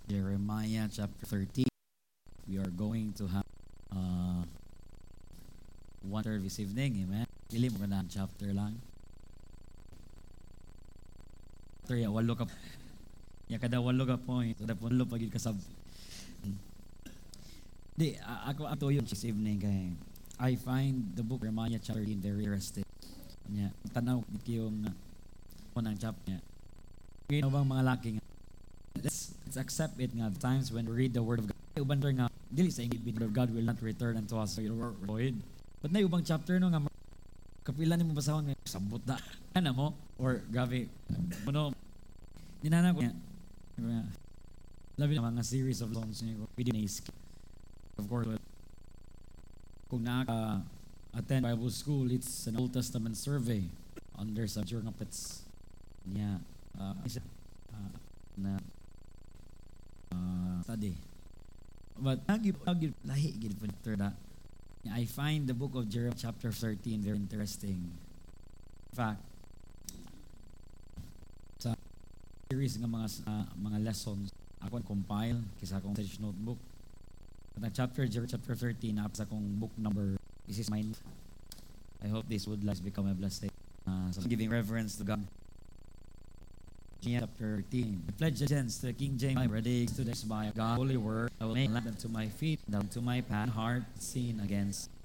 Jeremiah chapter 13. We are going to have uh, one third this evening. Amen. Pili mo ka na chapter lang. Chapter ya, walo ka. Ya kada walo ka point. Kada walo pagid kasab. Di, ako ato yung this evening kay I find the book Jeremiah chapter 13 very interesting. Nya, tanaw yung unang chapter niya. Kaya bang mga laking let's accept it nga times when we read the word of God. Uban nga dili sa ingit word of God will not return unto us void. But na ubang chapter no nga kapila nimo basahon nga sabot na ana mo or grabe ano dinana ko labi na mga series of songs niyo video na skip. Of course kung naka attend Bible school, it's an Old Testament survey under sa during pets niya na study. But nagib lahi gid after that. I find the book of Jeremiah chapter 13 very interesting. In fact, sa series ng mga lessons ako compile kisa akong study notebook. At ang chapter 13 sa akong book number, this is mine. I hope this would become a blessing. So giving reverence to God. Chapter 13. The pledge against the King James Bible, ready to this by God's holy word. I will make a lamp unto my feet, down to my path, heart seen against